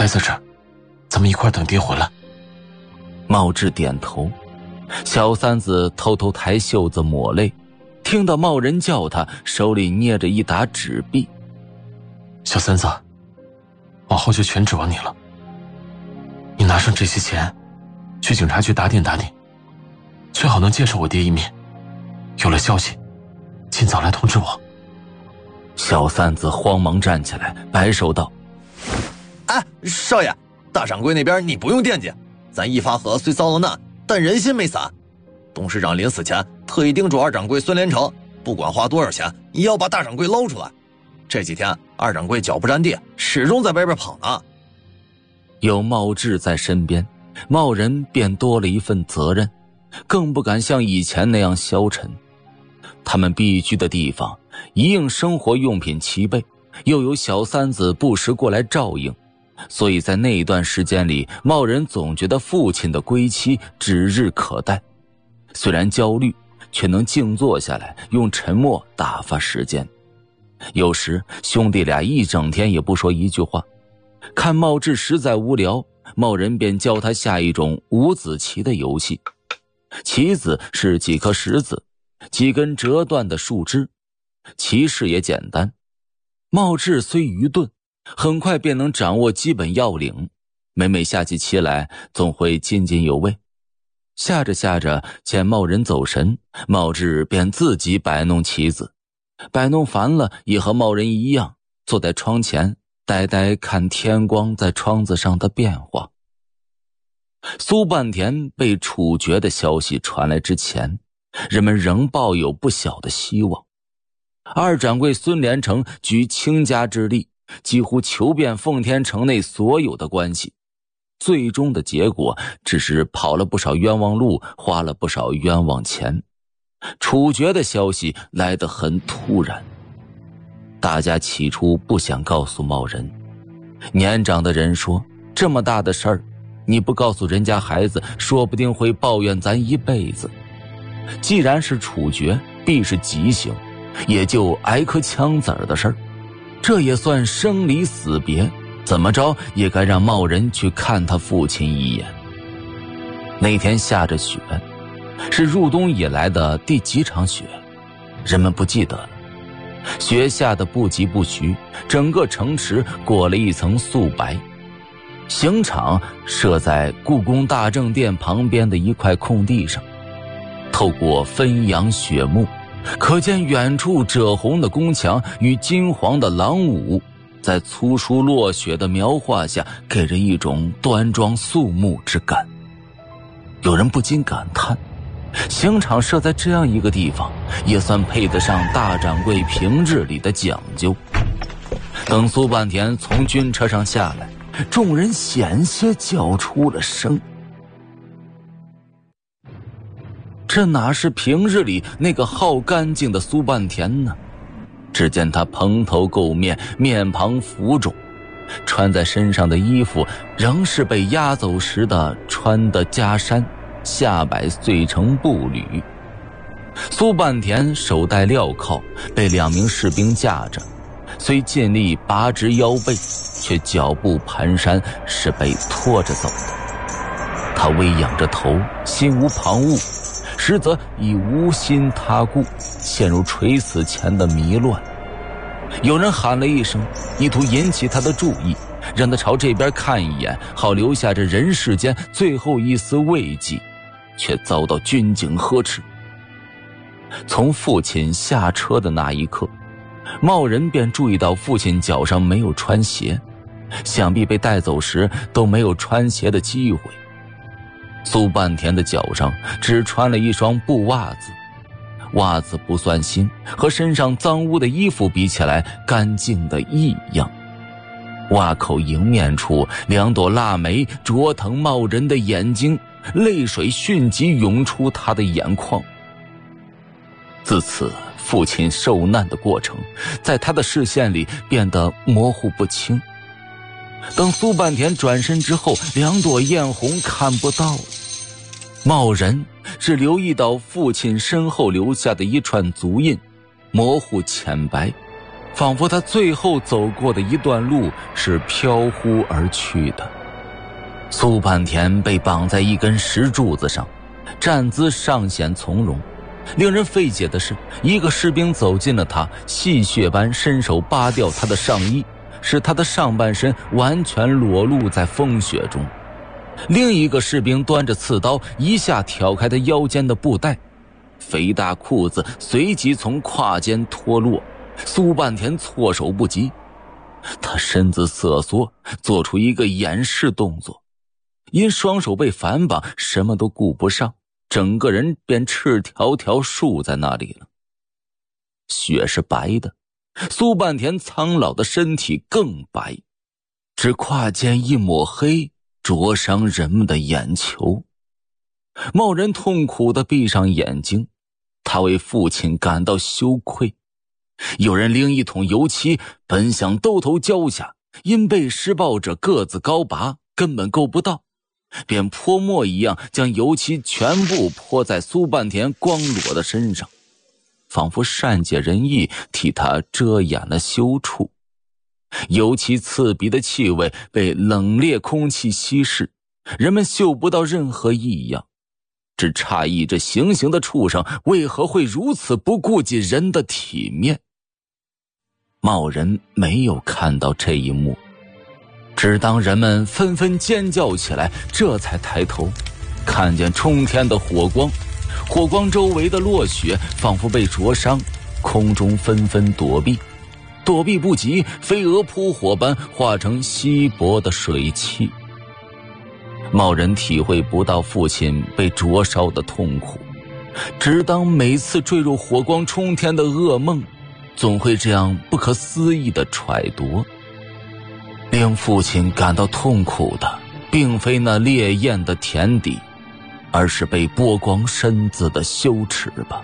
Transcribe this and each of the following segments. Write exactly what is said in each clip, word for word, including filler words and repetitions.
待在这儿，咱们一块等爹回来。 茂志点头，小三子偷偷抬袖子抹泪，听到茂人叫他，手里捏着一沓纸币。 小三子，往后就全指望你了。你拿上这些钱，去警察局打点打点，最好能见上我爹一面。有了消息，尽早来通知我。 小三子慌忙站起来，摆手道： 哎，少爷，大掌柜那边你不用惦记，咱一发河虽遭了难，但人心没散。董事长临死前特意叮嘱二掌柜孙连成，不管花多少钱，也要把大掌柜捞出来。这几天二掌柜脚不沾地，始终在外边跑呢。 有茂志在身边，茂人便多了一份责任，更不敢像以前那样消沉。他们必居的地方一应生活用品齐备，又有小三子不时过来照应，所以在那一段时间里，茂人总觉得父亲的归期指日可待。虽然焦虑，却能静坐下来，用沉默打发时间。有时兄弟俩一整天也不说一句话，看茂志实在无聊，茂人便教他下一种五子棋的游戏。棋子是几颗石子，几根折断的树枝，棋式也简单。茂志虽愚钝，很快便能掌握基本要领，每每下起棋来总会津津有味。下着下着，见茂人走神，茂志便自己摆弄棋子，摆弄烦了也和茂人一样，坐在窗前呆呆看天光在窗子上的变化。苏半田被处决的消息传来之前，人们仍抱有不小的希望。二掌柜孙连成举倾家之力，几乎求遍奉天城内所有的关系，最终的结果只是跑了不少冤枉路，花了不少冤枉钱。处决的消息来得很突然，大家起初不想告诉茂人。年长的人说，这么大的事儿，你不告诉人家孩子，说不定会抱怨咱一辈子。既然是处决，必是极刑，也就挨颗枪子儿的事儿，这也算生离死别，怎么着也该让茂人去看他父亲一眼。那天下着雪，是入冬以来的第几场雪，人们不记得了。雪下得不疾不徐，整个城池裹了一层素白。刑场设在故宫大正殿旁边的一块空地上，透过分阳雪幕，可见远处赭红的宫墙与金黄的廊庑，在粗疏落雪的描画下，给人一种端庄肃穆之感。有人不禁感叹，刑场设在这样一个地方，也算配得上大掌柜平日里的讲究。等苏半田从军车上下来，众人险些叫出了声。这哪是平日里那个好干净的苏半田呢？只见他蓬头垢面，面庞浮肿，穿在身上的衣服仍是被押走时的穿的袈裟，下摆碎成布履。苏半田手戴镣铐，被两名士兵架着，虽尽力拔直腰背，却脚步蹒跚，是被拖着走的。他微仰着头，心无旁骛，实则已无心他顾，陷入垂死前的迷乱。有人喊了一声，意图引起他的注意，让他朝这边看一眼，好留下这人世间最后一丝慰藉，却遭到军警呵斥。从父亲下车的那一刻，茂人便注意到父亲脚上没有穿鞋，想必被带走时都没有穿鞋的机会。苏半田的脚上只穿了一双布袜子，袜子不算新，和身上脏污的衣服比起来干净的异样。袜口迎面处，两朵腊梅灼疼茂人的眼睛，泪水迅即涌出他的眼眶。自此，父亲受难的过程在他的视线里变得模糊不清。等苏半田转身之后，两朵艳红看不到了。茂人只留意到父亲身后留下的一串足印，模糊浅白， 仿佛他最后走过的一段路是飘忽而去的。苏半田被绑在一根石柱子上，站姿尚显从容。令人费解的是，一个士兵走近了他，戏谑般伸手扒掉他的上衣，使他的上半身完全裸露在风雪中。另一个士兵端着刺刀，一下挑开他腰间的布带，肥大裤子随即从胯间脱落。苏半田措手不及，他身子瑟缩，做出一个掩饰动作，因双手被反绑，什么都顾不上，整个人便赤条条竖在那里了。血是白的，苏半田苍老的身体更白，只胯间一抹黑，灼伤人们的眼球。茂人痛苦地闭上眼睛，他为父亲感到羞愧。有人拎一桶油漆，本想兜头浇下，因被施暴者个子高拔，根本够不到，便泼墨一样将油漆全部泼在苏半田光裸的身上，仿佛善解人意，替他遮掩了羞处。油漆刺鼻的气味被冷冽空气稀释，人们嗅不到任何异样，只诧异这行刑的畜生为何会如此不顾及人的体面。茂人没有看到这一幕，只当人们纷纷尖叫起来，这才抬头看见冲天的火光，火光周围的落雪仿佛被灼伤，空中纷纷躲避，躲避不及，飞蛾扑火般化成稀薄的水汽。茂人体会不到父亲被灼烧的痛苦，只当每次坠入火光冲天的噩梦总会这样不可思议地揣度。令父亲感到痛苦的并非那烈焰的田底，而是被剥光身子的羞耻吧。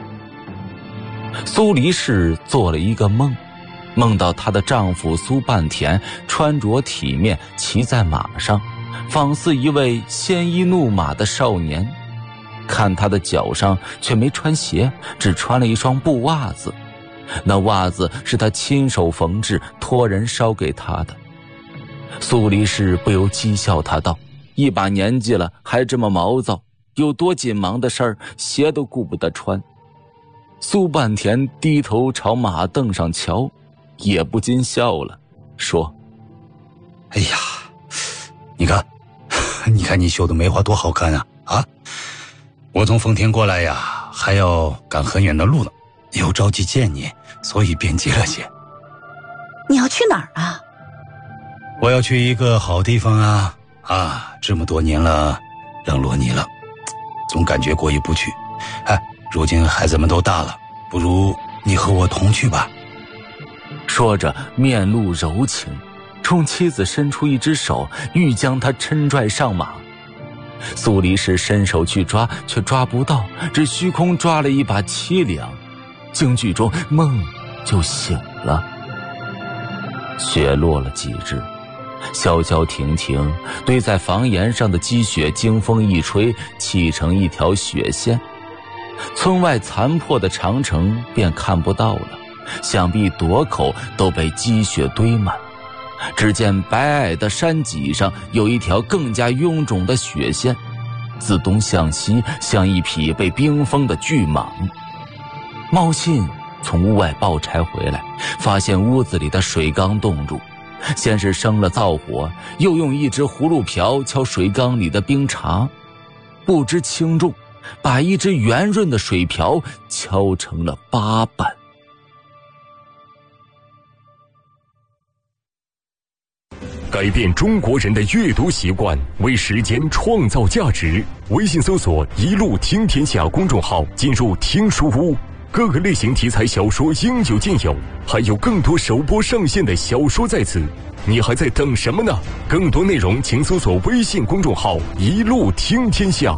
苏黎氏做了一个梦，梦到她的丈夫苏半田穿着体面，骑在马上，仿似一位鲜衣怒马的少年。看他的脚上却没穿鞋，只穿了一双布袜子，那袜子是他亲手缝制，托人捎给他的。苏黎氏不由讥笑他道：一把年纪了还这么毛躁，有多紧忙的事儿，鞋都顾不得穿。苏半田低头朝马凳上瞧，也不禁笑了，说： 哎呀，你看你看你绣的梅花多好看啊！啊，我从丰田过来呀，还要赶很远的路呢，又着急见你，所以便急了些。 你要去哪儿啊？ 我要去一个好地方啊！啊，这么多年了，冷落你了，总感觉过意不去。哎，如今孩子们都大了，不如你和我同去吧。 说着面露柔情，冲妻子伸出一只手，欲将她嗔拽上马。苏黎氏伸手去抓，却抓不到，只虚空抓了一把凄凉。京剧中梦就醒了。雪落了几日，萧萧停停，堆在房檐上的积雪经风一吹，砌成一条雪线。村外残破的长城便看不到了，想必垛口都被积雪堆满。只见白皑的山脊上有一条更加臃肿的雪线，自东向西，像一匹被冰封的巨蟒。茂信从屋外抱柴回来，发现屋子里的水缸冻住，先是生了灶火，又用一只葫芦瓢敲水缸里的冰碴，不知轻重，把一只圆润的水瓢敲成了八瓣。 改变中国人的阅读习惯，为时间创造价值。微信搜索一路听天下公众号，进入听书屋，各个类型题材小说应有尽有，还有更多首播上线的小说在此，你还在等什么呢？更多内容请搜索微信公众号一路听天下。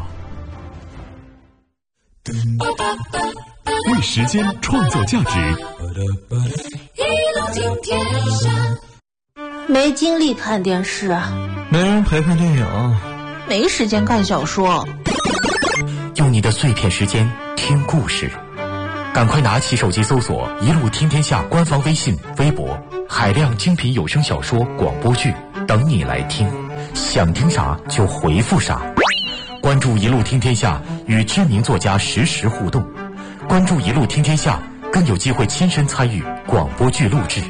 为时间创造价值， 一路听天下。 没精力看电视， 没人陪看电影， 没时间看小说， 用你的碎片时间听故事， 赶快拿起手机搜索一路听天下官方微信、微博，海量精品有声小说、广播剧等你来听，想听啥就回复啥。关注一路听天下，与知名作家实时互动。关注一路听天下，更有机会亲身参与广播剧录制。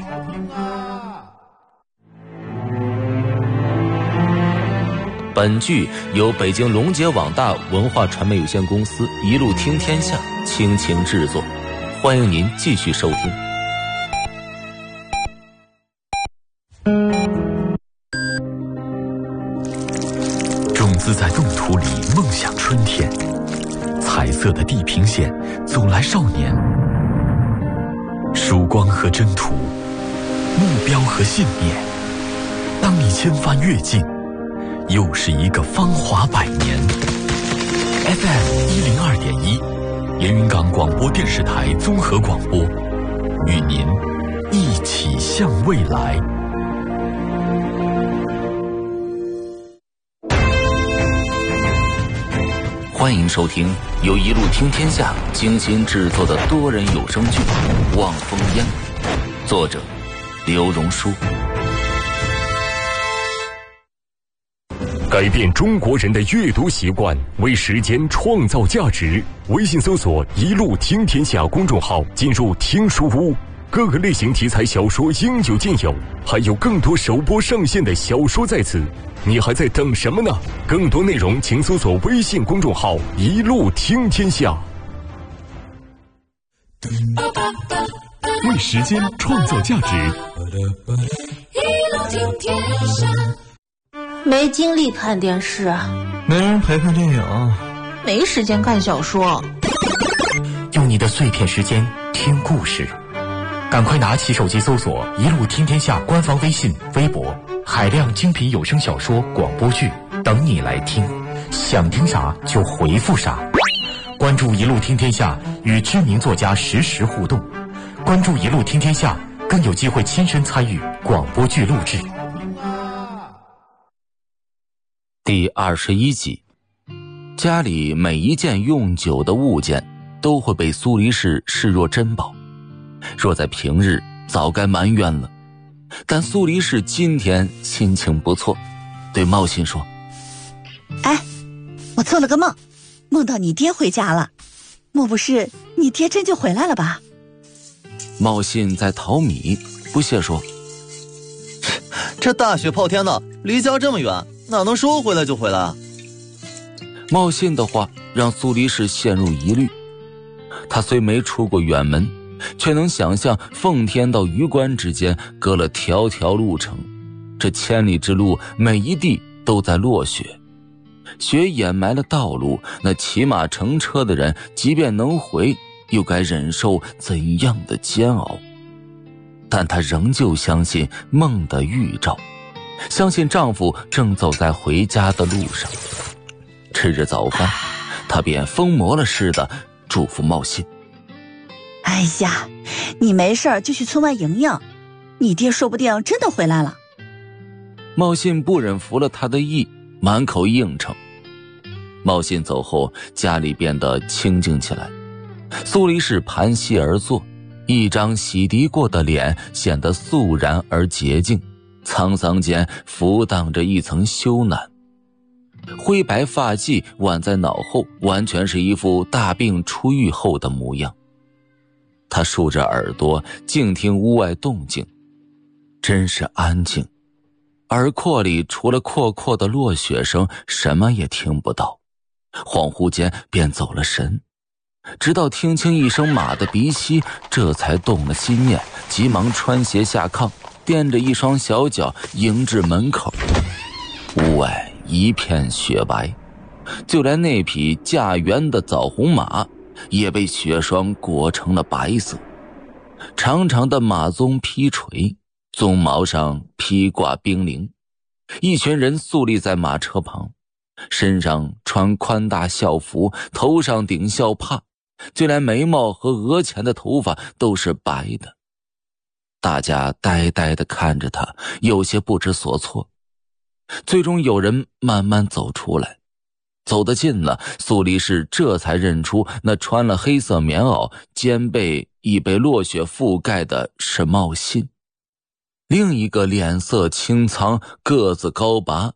本剧由北京龙杰网大文化传媒有限公司一路听天下倾情制作，欢迎您继续收听。 种子在冻土里梦想春天，彩色的地平线阻拦少年，曙光和征途，目标和信念。当你千帆越尽，又是一个芳华百年。F M 一零二点一，连云港广播电视台综合广播，与您一起向未来。 欢迎收听由一路听天下精心制作的多人有声剧《望风烟》，作者刘荣书。 改变中国人的阅读习惯，为时间创造价值。微信搜索一路听天下公众号，进入听书屋，各个类型题材小说应有尽有，还有更多首播上线的小说在此，你还在等什么呢？更多内容请搜索微信公众号一路听天下。 为时间创造价值， 一路听天下。 没精力看电视， 没人陪看电影， 没时间看小说。 用你的碎片时间听故事，赶快拿起手机搜索一路听天下官方微信、微博，海量精品有声小说、广播剧等你来听，想听啥就回复啥。关注一路听天下，与知名作家实时互动。关注一路听天下，更有机会亲身参与广播剧录制。 第二十一集，家里每一件用久的物件都会被苏黎世视若珍宝，若在平日早该埋怨了，但苏黎世今天心情不错，对茂信说： 哎，我做了个梦，梦到你爹回家了，莫不是你爹真就回来了吧？ 茂信在淘米，不屑说： 这大雪泡天的，离家这么远，哪能说回来就回来啊？ 茂信的话让苏黎世陷入疑虑，他虽没出过远门，却能想象奉天到榆关之间隔了条条路程，这千里之路每一地都在落雪，雪掩埋了道路，那骑马乘车的人即便能回，又该忍受怎样的煎熬？但她仍旧相信梦的预兆，相信丈夫正走在回家的路上。吃着早饭，她便疯魔了似的嘱咐茂信： 哎呀，你没事就去村外营营，你爹说不定真的回来了。 茂信不忍服了他的意，满口应承。茂信走后，家里变得清静起来。苏黎世盘膝而坐，一张洗涤过的脸显得肃然而洁净，沧桑间浮荡着一层羞赧，灰白发髻挽在脑后，完全是一副大病初愈后的模样。他竖着耳朵静听屋外动静，真是安静，耳廓里除了阔阔的落雪声，什么也听不到。恍惚间便走了神，直到听清一声马的鼻息，这才动了心念，急忙穿鞋下炕，垫着一双小脚迎至门口。屋外一片雪白，就连那匹驾辕的枣红马也被雪霜裹成了白色，长长的马鬃披垂，鬃毛上披挂冰凌。一群人肃立在马车旁，身上穿宽大校服，头上顶校帕，就连眉毛和额前的头发都是白的。大家呆呆地看着他，有些不知所措。最终有人慢慢走出来，走走得近了，苏黎世这才认出那穿了黑色棉袄、肩背已被落雪覆盖的是茂信。另一个脸色清苍、个子高拔、